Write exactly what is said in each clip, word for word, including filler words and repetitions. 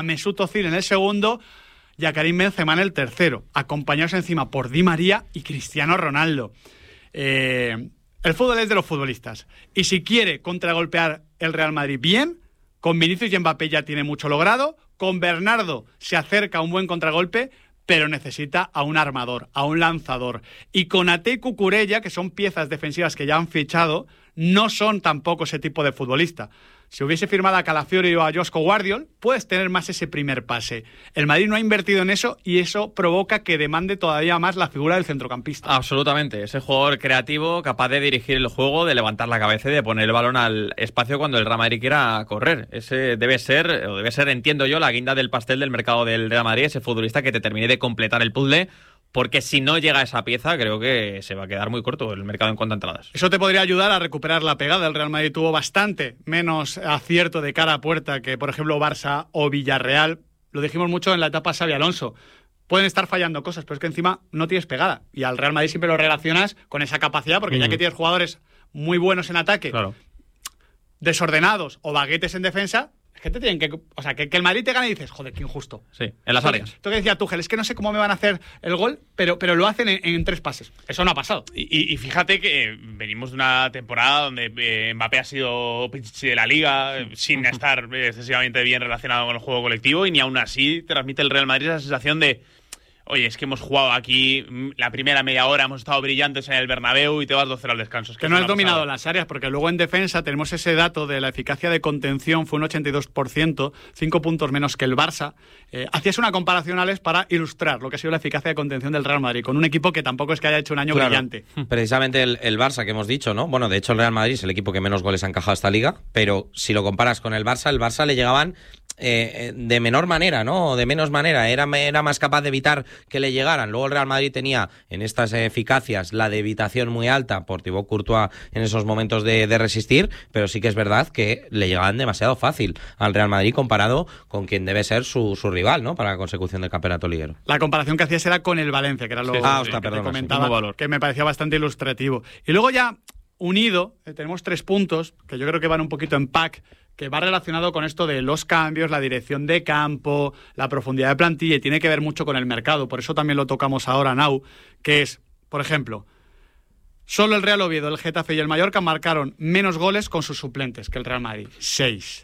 Mesut Özil en el segundo y a Karim Benzema en el tercero, acompañados encima por Di María y Cristiano Ronaldo. Eh, el fútbol es de los futbolistas, y si quiere contragolpear el Real Madrid bien, con Vinicius y Mbappé ya tiene mucho logrado, con Bernardo se acerca a un buen contragolpe, pero necesita a un armador, a un lanzador. Y Konaté y Cucurella, que son piezas defensivas que ya han fichado, no son tampoco ese tipo de futbolista. Si hubiese firmado a Calafiori o a Josko Guardiol, puedes tener más ese primer pase. El Madrid no ha invertido en eso y eso provoca que demande todavía más la figura del centrocampista. Absolutamente. Ese jugador creativo, capaz de dirigir el juego, de levantar la cabeza y de poner el balón al espacio cuando el Real Madrid quiera correr. Ese debe ser, o debe ser, entiendo yo, la guinda del pastel del mercado del Real Madrid, ese futbolista que te termine de completar el puzzle. Porque si no llega a esa pieza, creo que se va a quedar muy corto el mercado en cuanto a entradas. Eso te podría ayudar a recuperar la pegada. El Real Madrid tuvo bastante menos acierto de cara a puerta que, por ejemplo, Barça o Villarreal. Lo dijimos mucho en la etapa Xabi Alonso. Pueden estar fallando cosas, pero es que encima no tienes pegada. Y al Real Madrid siempre lo relacionas con esa capacidad, porque mm. ya que tienes jugadores muy buenos en ataque, claro, desordenados o baguetes en defensa, es que te tienen que... O sea, que, que el Madrid te gane y dices, joder, qué injusto. Sí, en las áreas. Esto que decía Tuchel, es que no sé cómo me van a hacer el gol, pero, pero lo hacen en, en tres pases. Eso no ha pasado. Y, y, y fíjate que venimos de una temporada donde eh, Mbappé ha sido pichichi de la Liga, eh, sin estar eh, excesivamente bien relacionado con el juego colectivo, y ni aún así transmite el Real Madrid esa sensación de... Oye, es que hemos jugado aquí la primera media hora, hemos estado brillantes en el Bernabéu y te vas dos cero al descanso. Es que que no has dominado las áreas, porque luego en defensa tenemos ese dato de la eficacia de contención, fue un ochenta y dos por ciento, cinco puntos menos que el Barça. Eh, hacías una comparación, Alex, para ilustrar lo que ha sido la eficacia de contención del Real Madrid, con un equipo que tampoco es que haya hecho un año claro, brillante. Precisamente el, el Barça que hemos dicho, ¿no? Bueno, de hecho el Real Madrid es el equipo que menos goles ha encajado a esta liga, pero si lo comparas con el Barça, el Barça le llegaban eh, de menor manera, ¿no? De menos manera, era, era más capaz de evitar que le llegaran. Luego el Real Madrid tenía en estas eficacias la de evitación muy alta por Thibaut Courtois en esos momentos de, de resistir, pero sí que es verdad que le llegaban demasiado fácil al Real Madrid comparado con quien debe ser su, su rival, ¿no? Para la consecución del campeonato liguero. La comparación que hacías era con el Valencia, que era lo sí, ah, que hostia, te perdona, comentaba, sí, que me parecía bastante ilustrativo. Y luego ya unido, eh, tenemos tres puntos que yo creo que van un poquito en pack, que va relacionado con esto de los cambios, la dirección de campo, la profundidad de plantilla, y tiene que ver mucho con el mercado. Por eso también lo tocamos ahora, Nau, que es, por ejemplo, solo el Real Oviedo, el Getafe y el Mallorca marcaron menos goles con sus suplentes que el Real Madrid, seis.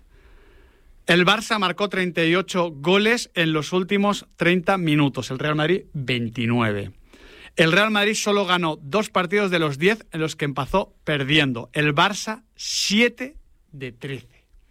El Barça marcó treinta y ocho goles en los últimos treinta minutos, el Real Madrid veintinueve. El Real Madrid solo ganó dos partidos de los diez en los que empezó perdiendo. El Barça, siete de trece.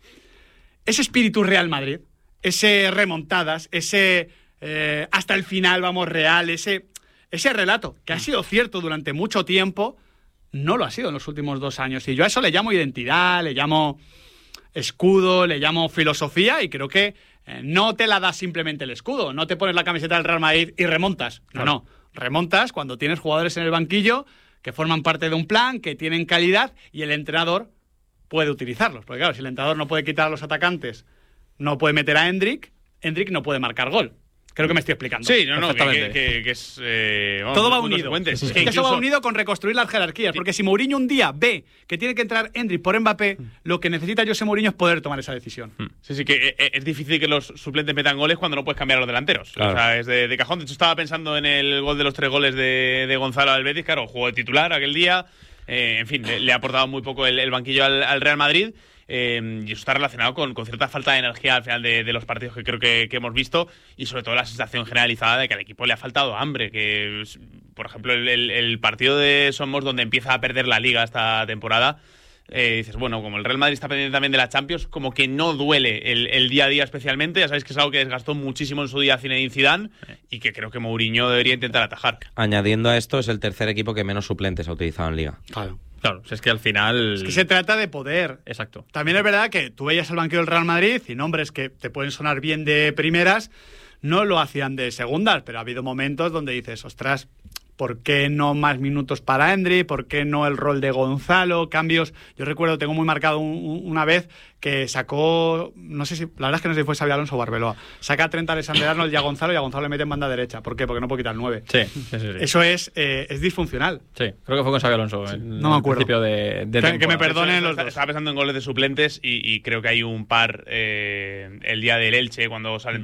Ese espíritu Real Madrid, ese remontadas, ese eh, hasta el final vamos Real, ese, ese relato que ha sido cierto durante mucho tiempo, no lo ha sido en los últimos dos años. Y yo a eso le llamo identidad, le llamo escudo, le llamo filosofía, y creo que eh, no te la da simplemente el escudo, no te pones la camiseta del Real Madrid y remontas. No, no, remontas cuando tienes jugadores en el banquillo que forman parte de un plan, que tienen calidad, y el entrenador puede utilizarlos. Porque claro, si el entrenador no puede quitar a los atacantes, no puede meter a Endrick, Endrick no puede marcar gol. Creo que me estoy explicando. Sí, no, no, que, que, que es... Eh, vamos, todo va unido. Sí, es sí. que incluso... eso va unido con reconstruir las jerarquías. Porque si Mourinho un día ve que tiene que entrar Endrick por Mbappé, lo que necesita José Mourinho es poder tomar esa decisión. Sí, sí, que es difícil que los suplentes metan goles cuando no puedes cambiar a los delanteros. Claro. O sea, es de, de cajón. De hecho, estaba pensando en el gol de los tres goles de, de Gonzalo al Betis. Claro, jugó de titular aquel día. Eh, en fin, le, le ha aportado muy poco el, el banquillo al, al Real Madrid. Eh, y eso está relacionado con, con cierta falta de energía al final de, de los partidos que creo que, que hemos visto, y sobre todo la sensación generalizada de que al equipo le ha faltado hambre. Que, por ejemplo, el, el, el partido de Somos, donde empieza a perder la Liga esta temporada, eh, dices, bueno, como el Real Madrid está pendiente también de la Champions, como que no duele el, el día a día especialmente. Ya sabéis que es algo que desgastó muchísimo en su día Zinedine Zidane, y que creo que Mourinho debería intentar atajar. Añadiendo a esto, es el tercer equipo que menos suplentes ha utilizado en Liga. Claro. Claro, es que al final... Es que se trata de poder. Exacto. También es verdad que tú veías el banquillo del Real Madrid y nombres que te pueden sonar bien de primeras no lo hacían de segundas, pero ha habido momentos donde dices, ostras, ¿por qué no más minutos para Endri? ¿Por qué no el rol de Gonzalo? Cambios. Yo recuerdo, tengo muy marcado un, un, una vez que sacó, no sé si, la verdad es que no sé si fue Xabi Alonso o Arbeloa, saca a Trent Alexander-Arnold y a Gonzalo, y a Gonzalo le mete en banda derecha. ¿Por qué? Porque no puede quitar el nueve. Sí, sí, sí, sí. Eso es, eh, es disfuncional. Sí, creo que fue con Xabi Alonso. Sí, no me acuerdo. Principio de, de que, que me perdonen los Estaba dos. Estaba pensando en goles de suplentes y, y creo que hay un par eh, el día del Elche, cuando salen